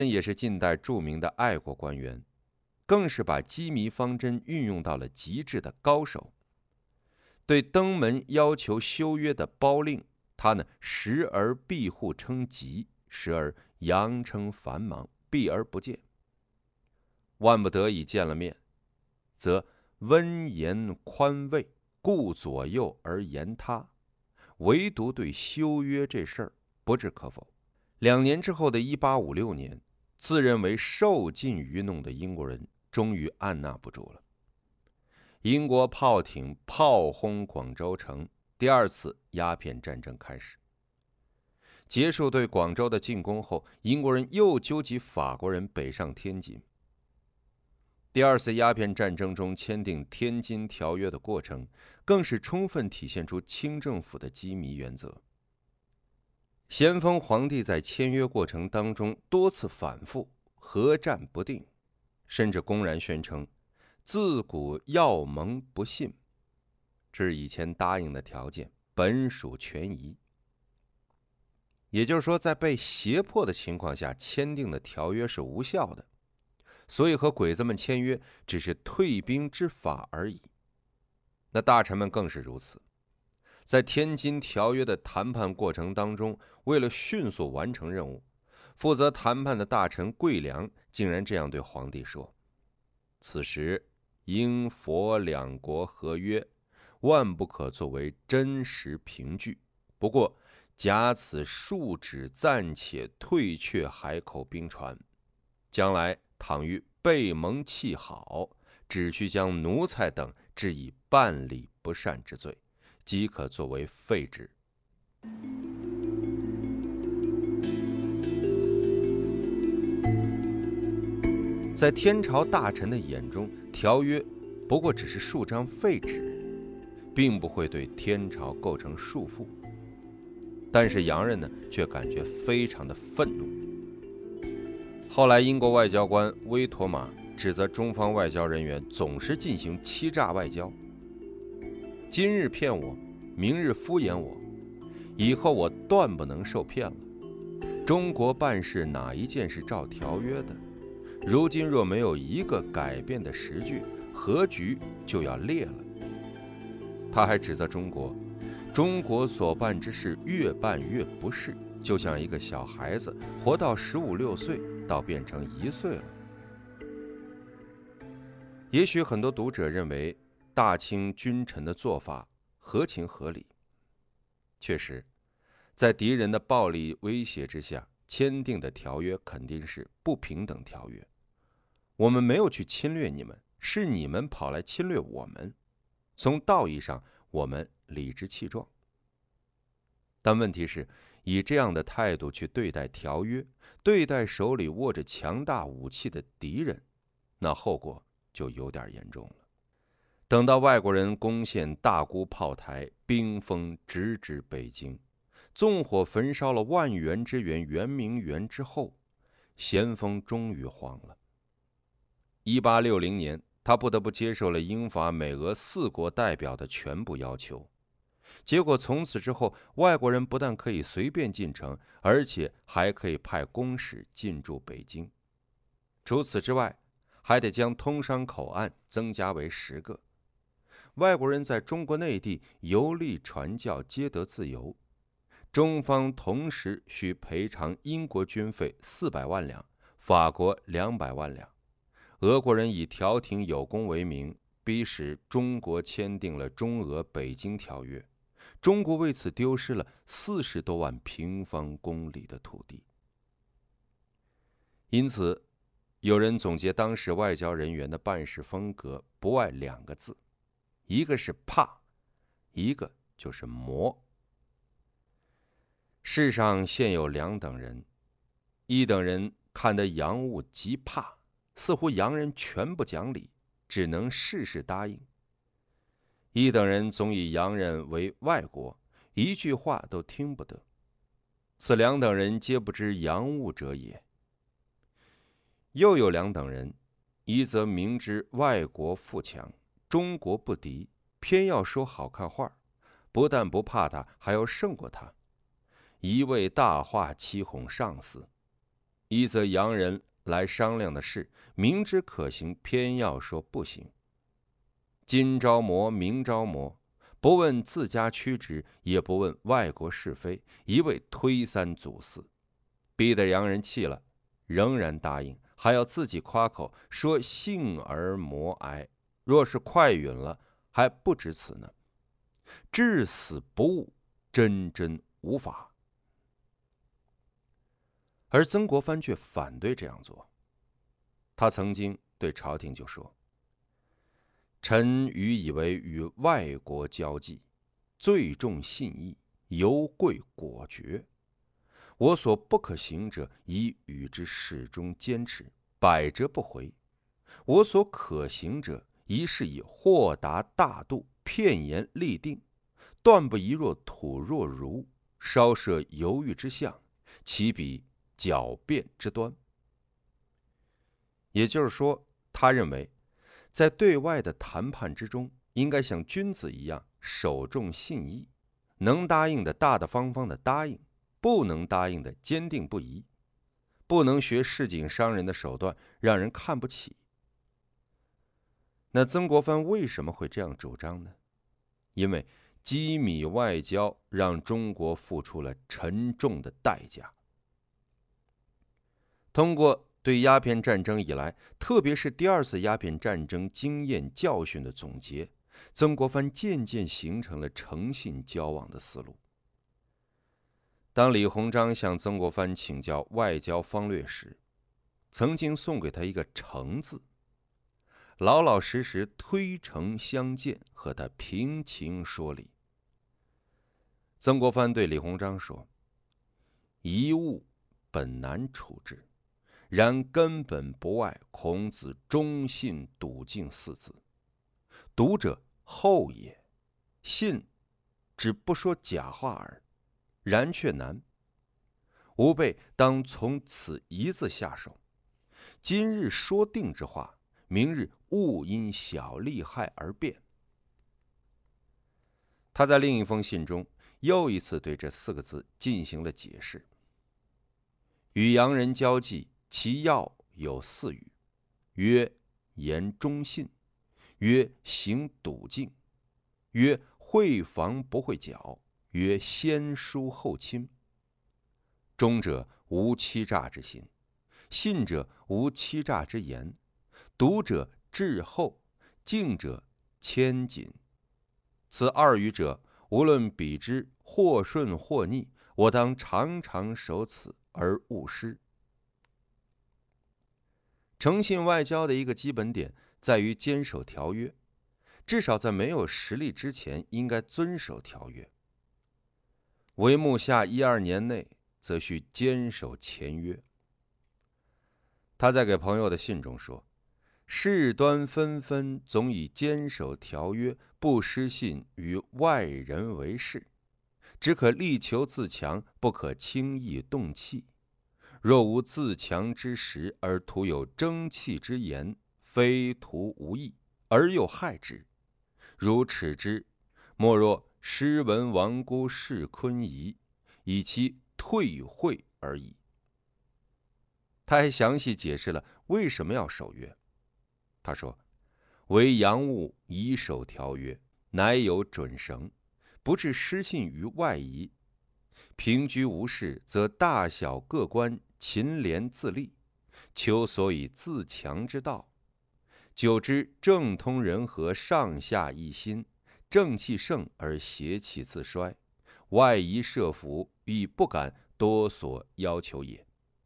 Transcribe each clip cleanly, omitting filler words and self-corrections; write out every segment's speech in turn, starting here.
也是近代著名的爱国官员，更是把机密方针运用到了极致的高手。对登门要求修约的褒令，他时而庇护称急，时而佯称繁忙，避而不见。万不得已见了面，则温言宽慰，顾左右而言他，唯独对修约这事儿不置可否。2年之后的1856年，自认为受尽愚弄的英国人终于按捺不住了。英国炮艇炮轰广州城，第2次鸦片战争开始。结束对广州的进攻后，英国人又纠集法国人北上天津。第2次鸦片战争中签订《天津条约》的过程，更是充分体现出清政府的机密原则。咸丰皇帝在签约过程当中多次反复，合战不定，甚至公然宣称自古要盟不信，至以前答应的条件本属权宜。也就是说，在被胁迫的情况下签订的条约是无效的，所以和鬼子们签约只是退兵之法而已。那大臣们更是如此。在天津条约的谈判过程当中，为了迅速完成任务，负责谈判的大臣桂良竟然这样对皇帝说：此时英佛2国合约，万不可作为真实凭据，不过假此数指暂且退却海口兵船，将来倘于被蒙弃好，只需将奴才等治以办理不善之罪，即可作为废之。在天朝大臣的眼中，条约不过只是数张废纸，并不会对天朝构成束缚。但是洋人却感觉非常的愤怒。后来英国外交官威妥玛指责中方外交人员总是进行欺诈外交，今日骗我，明日敷衍我，以后我断不能受骗了。中国办事哪一件是照条约的？如今若没有一个改变的时局，和局就要裂了。他还指责中国所办之事越办越不是，就像一个小孩子活到15、16岁，到变成1岁了。也许很多读者认为大清君臣的做法合情合理。确实，在敌人的暴力威胁之下签订的条约肯定是不平等条约。我们没有去侵略你们，是你们跑来侵略我们。从道义上，我们理直气壮。但问题是，以这样的态度去对待条约，对待手里握着强大武器的敌人，那后果就有点严重了。等到外国人攻陷大沽炮台，兵锋直指北京，纵火焚烧了万园之园圆明园之后，咸丰终于慌了。1860年，他不得不接受了英法美俄4国代表的全部要求。结果从此之后，外国人不但可以随便进城，而且还可以派公使进驻北京。除此之外，还得将通商口岸增加为10个。外国人在中国内地游历传教皆得自由。中方同时需赔偿英国军费400万两，法国200万两。俄国人以调停有功为名，逼使中国签订了中俄北京条约。中国为此丢失了40多万平方公里的土地。因此，有人总结当时外交人员的办事风格，不外2个字，一个是怕，一个就是磨。世上现有2等人，一等人看得洋务极怕，似乎洋人全不讲理，只能事事答应；一等人总以洋人为外国，一句话都听不得。此2等人皆不知洋务者也。又有2等人，一则明知外国富强，中国不敌，偏要说好看话，不但不怕他，还要胜过他，一味大话欺哄上司； 一则洋人来商量的事，明知可行，偏要说不行。今朝磨，明朝磨，不问自家曲直，也不问外国是非，一味推三阻四，逼得洋人气了，仍然答应，还要自己夸口说幸而磨哀。若是快允了，还不止此呢。至死不悟，真无法。而曾国藩却反对这样做。他曾经对朝廷就说：“臣愚以为与外国交际，最重信义，尤贵果决。我所不可行者，宜与之始终坚持，百折不回；我所可行者，宜是以豁达大度，片言立定，断不宜若土若儒，稍设犹豫之象，其比狡辩之端。”也就是说，他认为在对外的谈判之中，应该像君子一样守重信义，能答应的大大方方的答应，不能答应的坚定不移，不能学市井商人的手段，让人看不起。那曾国藩为什么会这样主张呢？因为机密外交让中国付出了沉重的代价。通过对鸦片战争以来，特别是第二次鸦片战争经验教训的总结，曾国藩渐渐形成了诚信交往的思路。当李鸿章向曾国藩请教外交方略时，曾经送给他一个诚字，老老实实推诚相见，和他平情说理。曾国藩对李鸿章说：“一物本难处置，然根本不外孔子忠信笃敬四字。笃者厚也，信只不说假话耳，然却难。吾辈当从此一字下手。今日说定之话，明日勿因小利害而变。”他在另一封信中又一次对这四个字进行了解释：与洋人交际，其要有四语：曰言忠信，曰行笃敬，曰会防不会剿，曰先疏后亲。忠者无欺诈之心，信者无欺诈之言，笃者至厚，敬者谦谨。此二语者，无论比之或顺或逆，我当常常守此而勿失。诚信外交的一个基本点在于坚守条约，至少在没有实力之前，应该遵守条约。帷幕下1、2年内，则需坚守前约。他在给朋友的信中说：“事端纷纷，总以坚守条约，不失信于外人为是。只可力求自强，不可轻易动气。若无自强之实，而徒有争气之言，非徒无益，而又害之。如耻之，莫若诗文王姑释昆仪，以其退会而已。”他还详细解释了为什么要守约。他说：“唯洋务以守条约，乃有准绳，不致失信于外夷。平居无事，则大小各官勤廉自立，求所以自强之道。久之，政通人和，上下一心，正气盛而邪气自衰，外夷设伏，亦不敢多所要求也。”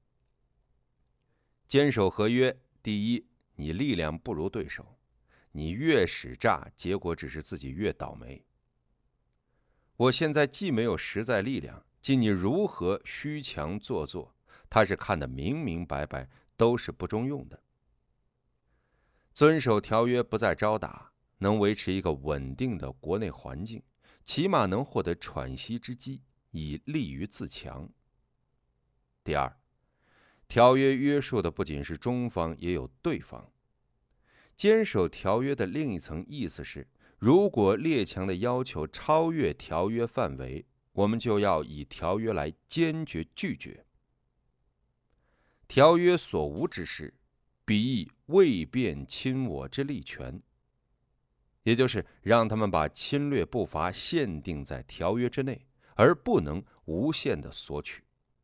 坚守合约，第一，你力量不如对手，你越使诈，结果只是自己越倒霉。我现在既没有实在力量，即你如何虚强做作，他是看得明明白白，都是不中用的。遵守条约不再招打，能维持一个稳定的国内环境，起码能获得喘息之机，以利于自强。第二，条约约束的不仅是中方，也有对方。坚守条约的另一层意思是，如果列强的要求超越条约范围，我们就要以条约来坚决拒绝。 条约所无之事，彼亦未便侵我之利权。也就是让他们把侵略步伐限定在条约之内，而不能无限的索取。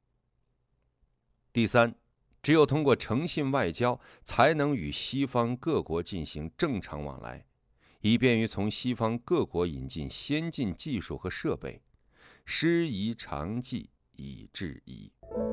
第三，只有通过诚信外交，才能与西方各国进行正常往来，以便于从西方各国引进先进技术和设备，师夷长技以制夷。